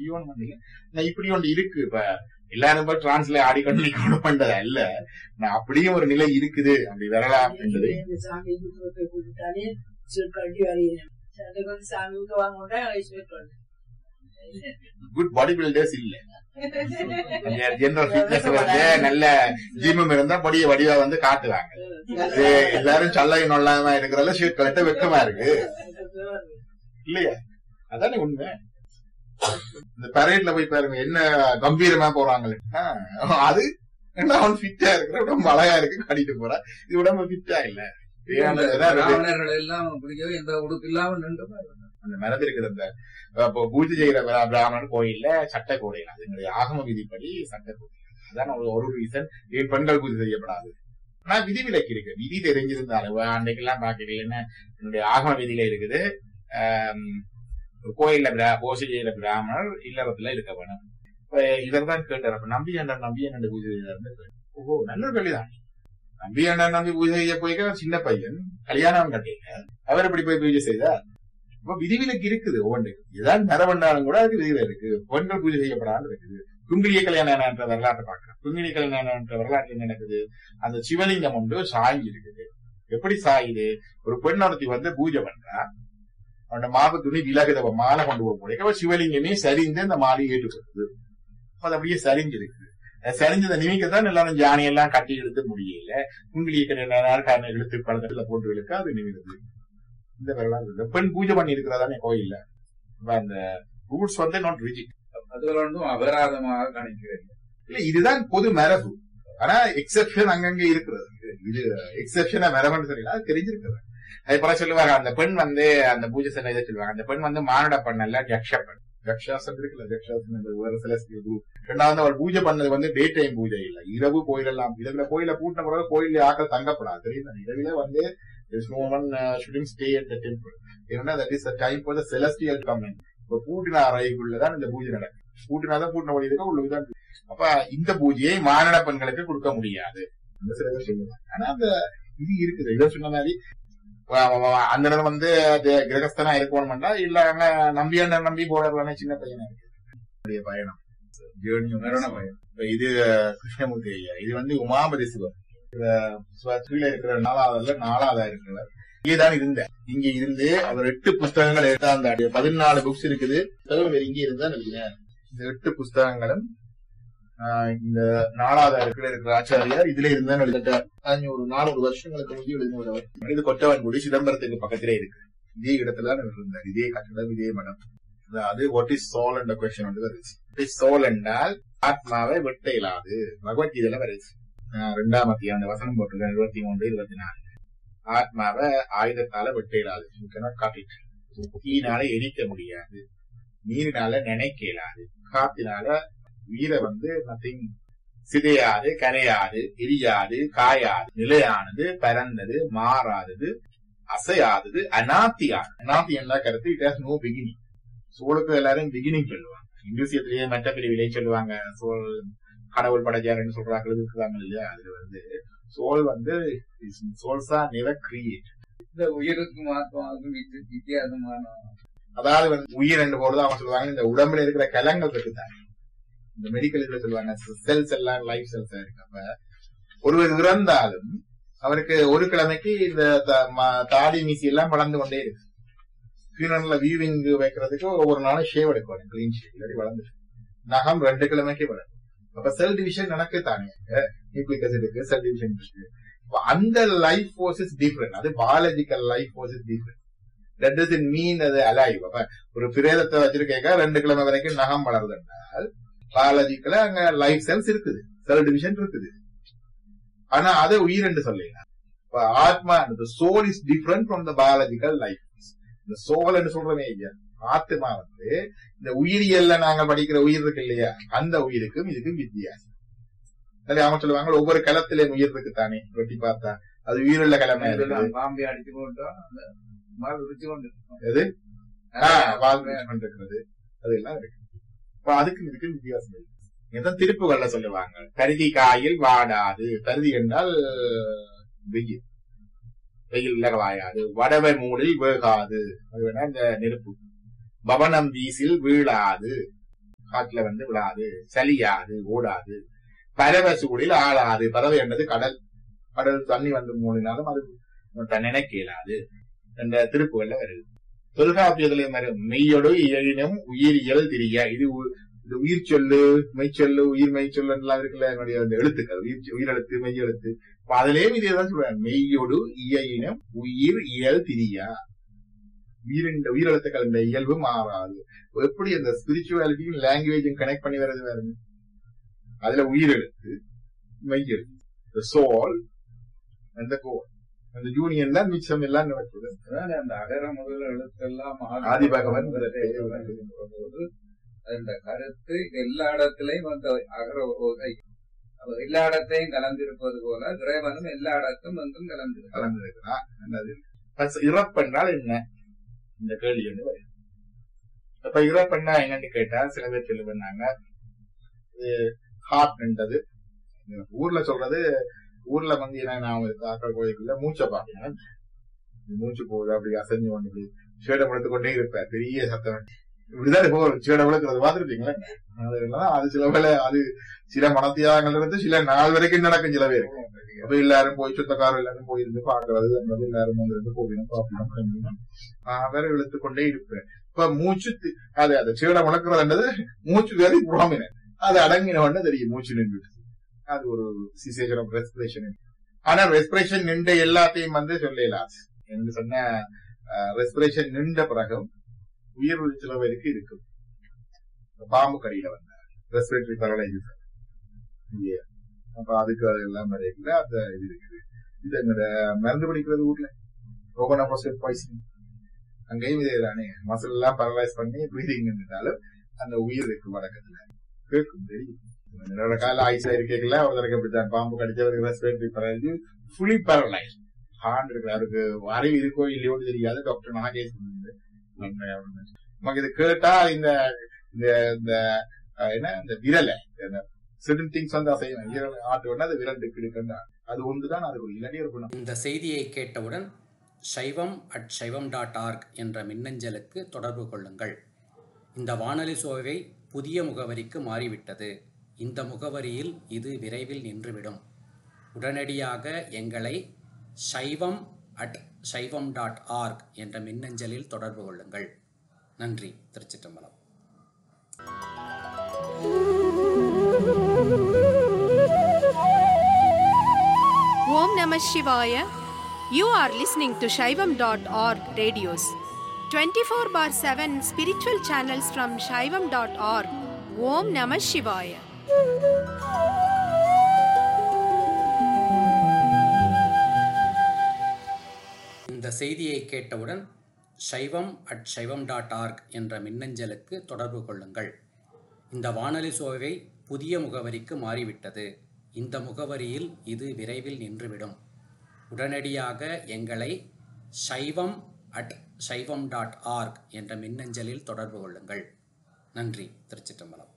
செய்யணும் இல்ல இப்படி ஒன்று இருக்கு. இப்ப எல்லாரும் டிரான்ஸ்ல ஆடிக்கொண்டு பண்றதா இல்ல, நான் அப்படியும் ஒரு நிலை இருக்குது அப்படி வரலாம் என்பது. குட் பாடி பில்டர்ஸ் இல்ல, ஜெனரல் ஃபிட்னஸ் வந்து நல்ல ஜிம்மும் இருந்தா பொடிய வடிவா வந்து காட்டுவாங்க. எல்லாரும் சல்லையும் நொல்லாம இருக்கிறதால ஷர்ட் கலட்ட வெக்கமா இருக்கு இல்லையா? அதானே உண்மை. இந்த பரேட்ல போய் பாருங்க என்ன கம்பீரமா போறாங்க. அது அவன் ஃபிட்டா இருக்கிற உடம்பு அழகா இருக்கு காட்டிட்டு போறான். இது உடம்பு ஃபிட்டா இல்ல. எல்லாம் எந்த உடுப்பு இல்லாம அந்த மரத்தில் இருக்கிற அந்த பூஜை செய்யற பிராமணன் கோயில்ல சட்ட கூடையில அதனுடைய ஆகம விதிப்படி சட்ட கூடை. அதான் ஒரு ரீசன் ஏன் பெண்கள் பூஜை செய்யப்படாது. ஆனா விதிவிலக்கு இருக்கு. விதி தெரிஞ்சிருந்தாலும் அன்னைக்கெல்லாம் பாக்கிறீங்கன்னா என்னுடைய ஆகம விதியில இருக்குது, கோயில்ல பூஜை செய்யற பிராமணர் இல்லறத்துல இருக்க வேணும். இப்ப இதற்தான் கேட்டார், அப்ப நம்பி என்ன பூஜை செய்யறாரு. ஓஹோ, நல்ல கல்விதான். நம்பி பூஜை செய்ய போய்க்க சின்ன பையன் கல்யாணம் கட்டிங்க, அவர் எப்படி போய் பூஜை செய்தார்? இப்ப விதிவிலக்கு இருக்குது. ஒவ்வொன்றுக்கு ஏதாவது நரவண்டாலும் கூட அதுக்கு விதிவில இருக்கு. பெண்கள் பூஜை செய்யப்படாமல் இருக்குது. குங்கிலிய கல்யாணம் என்ற வரலாற்றை பார்க்கிறோம். குங்கிலிய கல்யாணம் என்ற வரலாற்று என்ன நடக்குது? அந்த சிவலிங்கம் ஒன்று சாங்கி இருக்குது. எப்படி சாயுது? ஒரு பெண் ஒருத்தி வந்து பூஜை பண்றா, அவனோட மாவு துணி விலகுத மாலை கொண்டு போக முடியும். சிவலிங்கமே சரிந்து அந்த மாலையை ஏற்றுக்கொடுக்குது. அது அப்படியே சரிஞ்சிருக்கு. சரிஞ்சதை நிமிக்கத்தான் எல்லாரும் ஜானியெல்லாம் கட்டி இழுத்து முடியல. குங்கிலிய கல்யாணம் இழுத்து பழத்துல போட்டு இழுக்க அது நிமிடுது. இந்த வரலாறு பெண் பூஜை பண்ணி இருக்கிறதானே கோயில்ல. அந்த ரூல்ஸ் வந்து நாட் ரிஜிட், அதுல ஒன்றும் அபராதமாக கணிக்கிறது இல்ல. இதுதான் பொது மரபு. ஆனா எக்ஸெப்ஷன் அங்கங்க இருக்கிறது. இது எக்ஸெப்ஷனா மரபுன்னு சொல்லி தெரிஞ்சிருக்கிறது. அது போல சொல்லுவாங்க, அந்த பெண் வந்து அந்த பூஜை செல்ல இதை சொல்லுவாங்க, அந்த பெண் வந்து மானுட பண்ணல ஜக்ஷ பெண். ஜக்ஷாசன் இருக்குல்ல, ஜக்ஷாசன் வேற செலஸ்டியல் குரூப். ரெண்டாவது அவள் பூஜை பண்ணது வந்து டே டைம் பூஜை இல்ல, இரவு கோயிலெல்லாம். இதுல கோயில கூட்டின பிறகு கோயில ஆக்கள் தங்கப்படாது தெரியும். இரவில வந்து there's no one shouldn't stay at the temple. ஏன்னா that is the time for the celestial coming. இப்ப பூட்டின அறைக்குள்ளதான் இந்த பூஜை நடக்கும். பூட்டினாதான் பூட்டின வழி இருக்க உள்ளதுதான். அப்ப இந்த பூஜையை மானிட பெண்களுக்கு கொடுக்க முடியாது. அந்த சில பேர் சொல்லுவாங்க. ஆனா அந்த இது இருக்குது. இதை சொன்ன மாதிரி அந்த நேரம் வந்து கிரகஸ்தனா இருக்கணும்டா இல்ல அங்க நம்பி போடுறதானே சின்ன பையனா இருக்கு பயணம் பயணம். இது கிருஷ்ணமூர்த்தி ஐயா, இது வந்து உமாபதி சிவன் இருக்கிற நாலாவதா இருக்கிறார். இங்கேதான் இருந்த இங்க இருந்து அவர் 8 புஸ்தகங்கள் எடுத்தாந்த 14 புக்ஸ் இருக்குது. இங்கே இருந்தா நினைக்கிறேன். இந்த 8 புஸ்தகங்களும் இந்த 4ஆவதா இருக்கிற ஆச்சாரியார் இதுல இருந்தா எழுதிட்டார். ஒரு 400 வருஷங்களுக்கு முந்தி எழுதினவர். இது கொட்டவன்குடி சிதம்பரத்துக்கு பக்கத்திலே இருக்கு. இதே இடத்துல இருந்தார். இதே கட்டடம், இதே மடம். அது வாட் இஸ் சோல் என்ற கொஸ்டின் வந்து வருது. சோல் என்றால் ஆத்மாவை வெட்ட இயலாது. பகவத்கீதையில வருது. 2ஆம் அத்தியாயம் வசனம் போட்டிருக்க 23, 24. ஆத்மாவை ஆயுதத்தால வெட்ட இயலாது. தீயினால எரிக்க முடியாது, நீரினால நினைக்க இயலாது, காத்தினால வீர வந்து நத்திங் சிதையாது, கரையாது, எரியாது, காயாது, நிலையானது, பரந்தது, மாறாதது, அசையாதது, அநாத்தியாது. அநாத்தி என்ன கருத்து? It has no beginning. சோளுக்கு எல்லாரும் பிகினிங் சொல்லுவாங்க. இந்துசியத்திலேயே மற்ற பிரிவிலே சொல்லுவாங்க. சோல் கடவுள் படைச்சாருன்னு சொல்றாங்க இருக்கிறாங்க இல்லையா? அதுல வந்து சோல் வந்து சோல்ஸா நெவர் கிரியேட். இந்த உயிருக்கும் ஆத்மாவுக்கும் வித்தியாசமான, அதாவது வந்து உயிர் என்று போது அவங்க சொல்லுவாங்க இந்த உடம்புல இருக்கிற கலங்கள் இருக்குதாங்க. இந்த மெடிக்கல் இதுல சொல்லுவாங்க செல்ஸ் எல்லாம் லைஃப் செல்ஸா இருக்கு. அப்ப ஒருவர் இறந்தாலும் அவருக்கு ஒரு கிழமைக்கு இந்த தாடி மீசி எல்லாம் வளர்ந்து கொண்டே இருக்கு. ஃபியூனரல்ல வியூவிங் வைக்கிறதுக்கு ஒவ்வொரு நாளும் ஷேவ் எடுக்கணும், கிளீன் ஷேவ். இல்லாட்டி வளர்ந்து நகம் 2 கிழமைக்கு வளரும். அப்ப செல் டிவிஷன் நடக்கு தானே, நியூக்ளிக் ஆசிட் இருக்கு, செல் டிவிஷன் இருக்கு. அந்த லைஃப் ஃபோர்ஸ் இஸ் டிஃபரெண்ட். அது biological life force is different. That doesn't mean அது அலைவ். அப்ப ஒரு பிரேதத்தை வச்சிருக்கேங்க 2 கிழமை வரைக்கும் நகம் வளருது என்றால் பயாலஜிக்கலா அங்க லைஃப் செல்ஸ் இருக்குது, செல் டிவிஷன் இருக்குது. ஆனா அதை உயிர் என்று சொல்லலாம். ஆத்மா, soul is different from the biological life. இந்த சோல் என்று சொல்றமே இல்லையா, ஆத்மா வந்து இந்த உயிரியல்ல நாங்க படிக்கிற உயிர் இருக்கு இல்லையா, அந்த உயிருக்கும் இதுக்கும் வித்தியாசம். அவங்க சொல்லுவாங்க ஒவ்வொரு களத்திலேயும் உயிர் இருக்கு தானே, வெட்டி பார்த்தா அது உயிருள்ள கிழமை பாம்பே அடிச்சு போட்டா எது இருக்கிறது அதெல்லாம் இருக்கு. அதுக்கு இதுக்கு வித்தியாசம் இருக்கு. இதான் திருப்புகள்ல சொல்லுவாங்க கருதி காயில் வாடாது. கருதி என்றால் வெயில், வெயில் வாயாது. வடவை மூடில் வேகாது. அது வேணா இந்த நெருப்பு. பவனம் வீசில் வீழாது. காட்டுல வந்து விழாது, சலியாது, ஓடாது, பறவை சூழில் ஆளாது. பறவை என்றது கடல், கடல் தண்ணி வந்து மூடினாலும் அது நினைக்க இயலாது என்ற திருப்புகள்ல வருது. தொல்காப்பியத்திலே வரும் மெய்யொடு இயலினும் உயிரியல் திரிய. இது உயிர் சொல்லு, மெய்ச்சொல்லு, உயிர் மெய்ச்சொல்லு எல்லாம் இருக்குல்ல, என்னுடைய அந்த எழுத்துக்கள் உயிரெழுத்து மெய்யெழுத்து. அதுலயும் இதேதான் சொல்றாங்க, மெய்யொடு இயலினும் உயிர் இயல் திரியா. உயிரெழுத்துக்கள் இந்த இயல்பு மாறாது. எப்படி அந்த ஸ்பிரிச்சுவாலிட்டியும் லாங்குவேஜும் கனெக்ட் பண்ணி வர்றது பாருங்க. அதுல உயிரெழுத்து மெய்யெழுத்து, சோல் அந்த கோல், அந்த யூனியன் தான் மிச்சம் எல்லாம் நடக்குது. அந்த அகர முதல் எழுத்தெல்லாம் ஆதிபகவன் போது அந்த கருத்து எல்லா இடத்திலையும் அந்த அகர எல்லா இடத்தையும் கலந்திருப்பது போல இறைவனும் எல்லா இடத்தும் வந்தும் கலந்திருக்கிறான். இறப்பென்றால் என்ன இந்த கேள்வி வந்து வருது. அப்ப இறப்பெண்ணா என்னன்னு கேட்டா சில பேர் சொல்லி பண்ணாங்க, ஹார்ட்ன்றது ஊர்ல சொல்றது. ஊர்ல வந்து என்ன ஆக்கள் கோயிலுக்குள்ள மூச்சை பாத்தீங்கன்னா மூச்சு போகுது, அப்படி அசைஞ்சு கொண்டு சேடம் எடுத்து கொண்டே இருப்பேன், பெரிய சத்தம் இப்படிதான் போகும். சேடம் விளக்குறது பாத்துருப்பீங்களா? அது சில வேலை அது சில மனத்தியாகங்கள் இருந்து சில நாள் வரைக்கும் நடக்கும் சில பேருக்கு. அப்ப எல்லாரும் போய் சொந்தக்காரர் எல்லாரும் போயிருந்து பாக்குறது, எல்லாரும் வந்து போகணும் பாப்போம், வேற இழுத்து கொண்டே இருப்பேன். இப்ப மூச்சு அது சேடம் வளர்க்கறதுன்றது மூச்சு வேறு புறாமின அது அடங்கின உடனே தெரியும் மூச்சு நின்று. அது ஒரு சிசேஷன் ஆஃப் ரெஸ்பிரேஷன். ஆனா ரெஸ்பிரேஷன் நின்ற எல்லாத்தையும் வந்து சொல்லலாம் என்று சொன்ன ரெஸ்பிரேஷன் நின்ற பிறகு உயிர் சில பேருக்கு இருக்கு. பாம்பு கடியில வந்த ரெஸ்பிரேட்டரி பேரலைசிஸ், அப்ப அதுக்கு அது எல்லாம் வரைக்குல அந்த இது இருக்குது. இது எங்க மருந்து பிடிக்கிறது ஊர்ல ரோகோனோபாசிட் பாய்சன், அங்கேயும் இதே தானே, மசில் எல்லாம் பேரலைஸ் பண்ணி பிரீதிங் இருந்தாலும் அந்த உயிர் இருக்கு வழக்கத்துல கேட்கும் தெரியும். என்னோட கால ஆயுசா இருக்கல ஒருத்தருக்கு அப்படித்தான் பாம்பு கடிச்சவருக்கு respiratory paralysis fully paralyse heart இருக்கு. அவருக்கு அறிவு இருக்கோ இல்லையோடு தெரியாது. டாக்டர் நாகேஷ் நமக்கு இது கேட்டா இந்த என்ன இந்த விரலை certain things வந்து அசையும், விரல் ஆட்டுவோம்னா அது விரல் இருக்குன்னா அது ஒன்றுதான் அதுக்கு இல்லாட்டி இருக்கணும். இந்த செய்தியை கேட்டவுடன் shaivam@shaivam.org என்ற மின்னஞ்சலுக்கு தொடர்பு கொள்ளுங்கள். இந்த வானொலி சோவை புதிய முகவரிக்கு மாறிவிட்டது. இந்த முகவரியில் இது விரைவில் நின்றுவிடும். உடனடியாக எங்களை shaivam@shaivam.org என்ற மின்னஞ்சலில் தொடர்பு கொள்ளுங்கள். நன்றி. திருச்சிற்றம்பலம். Om Namah Shivaya. You are listening to Shaivam.org radios. 24/7 spiritual channels from Shaivam.org. Om Namah Shivaya. இந்த செய்தியை கேட்டவுடன் shaivam@shaivam.org என்ற மின்னஞ்சலுக்கு தொடர்பு கொள்ளுங்கள். இந்த வானொலி சோவை புதிய முகவரிக்கு மாறிவிட்டது. இந்த முகவரியில் இது விரைவில் நின்றுவிடும். உடனடியாக எங்களை shaivam@shaivam.org என்ற மின்னஞ்சலில் தொடர்பு கொள்ளுங்கள். நன்றி. திருச்சிற்றம்பலம்.